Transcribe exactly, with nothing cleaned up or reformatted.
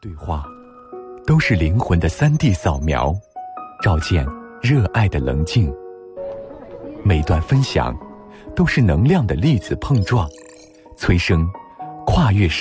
对话，都是灵魂的 三 D 扫描，照见热爱的棱镜。每段分享，都是能量的粒子碰撞，催生跨越时